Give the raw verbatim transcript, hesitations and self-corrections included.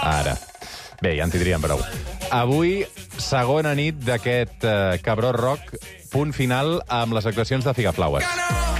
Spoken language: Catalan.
Ara. Bé, ja en tindríem prou. Avui, segona nit d'aquest eh, Cabró Rock, punt final amb les actuacions de Figaflaues.